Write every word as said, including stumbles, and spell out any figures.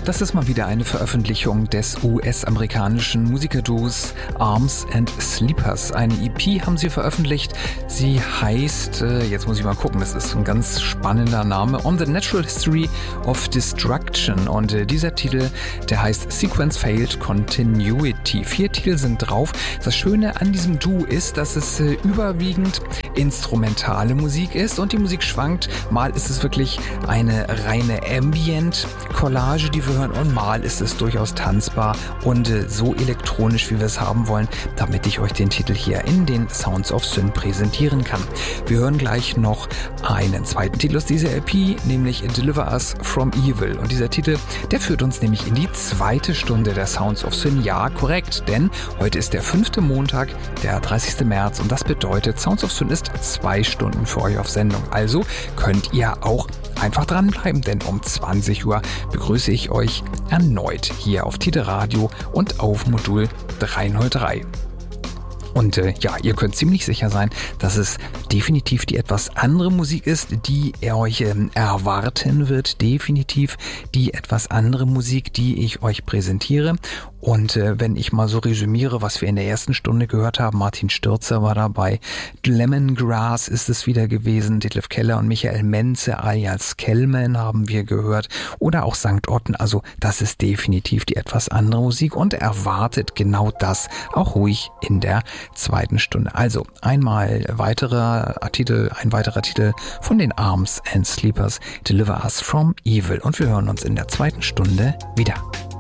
Das ist mal wieder eine Veröffentlichung des U S-amerikanischen Musikerduos Arms and Sleepers. Eine E P haben sie veröffentlicht. Sie heißt, äh, jetzt muss ich mal gucken, das ist ein ganz spannender Name, On the Natural History of Destruction. Und äh, dieser Titel, der heißt Sequence Failed Continuity. Vier Titel sind drauf. Das Schöne an diesem Duo ist, dass es äh, überwiegend instrumentale Musik ist und die Musik schwankt. Mal ist es wirklich eine reine Ambient-Collage, die wir hören, und mal ist es durchaus tanzbar und äh, so elektronisch, wie wir es haben wollen, damit ich euch den Titel hier in den Sounds of Synth präsentieren kann. Wir hören gleich noch einen zweiten Titel aus dieser L P, nämlich Deliver Us From Evil. Und dieser Titel, der führt uns nämlich in die zweite Stunde der Sounds of Synth. Ja, korrekt, denn heute ist der fünfte Montag, der dreißigste März, und das bedeutet, Sounds of Synth ist zwei Stunden für euch auf Sendung. Also könnt ihr auch einfach dranbleiben, denn um zwanzig Uhr begrüße ich euch erneut hier auf Tide Radio und auf Modul dreihundertdrei. Und äh, ja, ihr könnt ziemlich sicher sein, dass es definitiv die etwas andere Musik ist, die ihr euch ähm, erwarten wird. Definitiv die etwas andere Musik, die ich euch präsentiere. Und äh, wenn ich mal so resümiere, was wir in der ersten Stunde gehört haben, Martin Stürzer war dabei, Lemongrass ist es wieder gewesen, Detlef Keller und Michael Menze alias Kellman haben wir gehört, oder auch Sankt Otten. Also das ist definitiv die etwas andere Musik und erwartet genau das auch ruhig in der zweiten Stunde. Also einmal weiterer Titel, ein weiterer Titel von den Arms and Sleepers, Deliver Us From Evil, und wir hören uns in der zweiten Stunde wieder.